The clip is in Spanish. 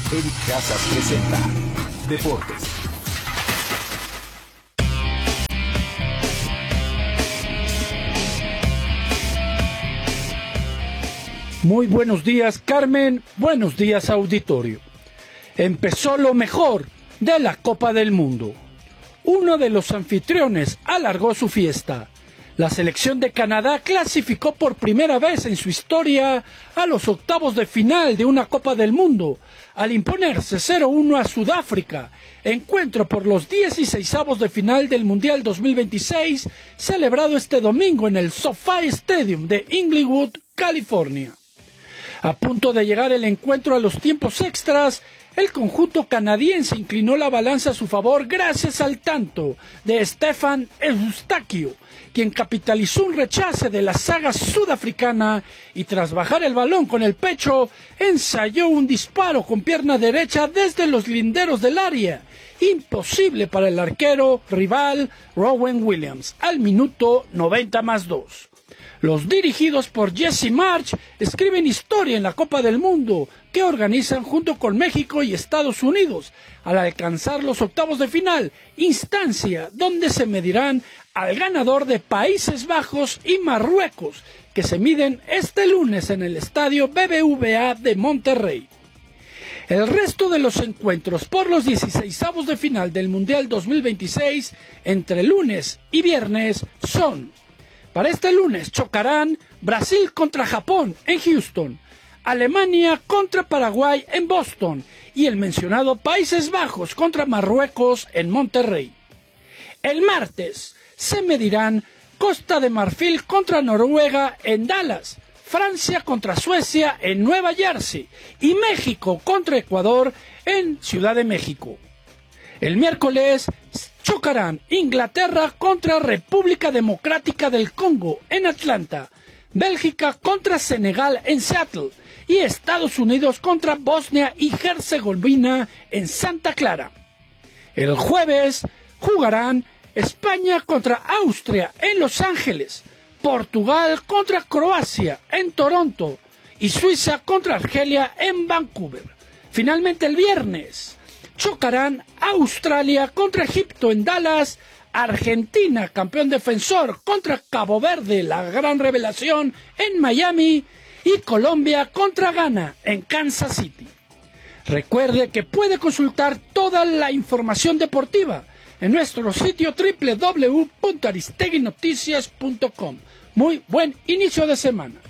Eric Casas presenta Deportes. Muy buenos días, Carmen. Buenos días, auditorio. Empezó lo mejor de la Copa del Mundo. Uno de los anfitriones alargó su fiesta. La selección de Canadá clasificó por primera vez en su historia a los octavos de final de una Copa del Mundo, al imponerse 0-1 a Sudáfrica, encuentro por los 16avos de final del Mundial 2026, celebrado este domingo en el SoFi Stadium de Inglewood, California. A punto de llegar el encuentro a los tiempos extras, el conjunto canadiense inclinó la balanza a su favor gracias al tanto de Stefan Eustáquio, quien capitalizó un rechace de la saga sudafricana y tras bajar el balón con el pecho, ensayó un disparo con pierna derecha desde los linderos del área, imposible para el arquero rival Rowan Williams, al minuto 90+2. Los dirigidos por Jesse Marsch escriben historia en la Copa del Mundo que organizan junto con México y Estados Unidos al alcanzar los octavos de final, instancia donde se medirán al ganador de Países Bajos y Marruecos, que se miden este lunes en el estadio BBVA de Monterrey. El resto de los encuentros por los 16avos de final del Mundial 2026 entre lunes y viernes son: para este lunes chocarán Brasil contra Japón en Houston, Alemania contra Paraguay en Boston y el mencionado Países Bajos contra Marruecos en Monterrey. El martes se medirán Costa de Marfil contra Noruega en Dallas, Francia contra Suecia en Nueva Jersey y México contra Ecuador en Ciudad de México. El miércoles chocarán Inglaterra contra República Democrática del Congo en Atlanta, Bélgica contra Senegal en Seattle y Estados Unidos contra Bosnia y Herzegovina en Santa Clara. El jueves jugarán España contra Austria en Los Ángeles, Portugal contra Croacia en Toronto y Suiza contra Argelia en Vancouver. Finalmente el viernes chocarán Australia contra Egipto en Dallas, Argentina, campeón defensor, contra Cabo Verde, la gran revelación, en Miami, y Colombia contra Ghana en Kansas City. Recuerde que puede consultar toda la información deportiva en nuestro sitio www.aristeguinoticias.com. Muy buen inicio de semana.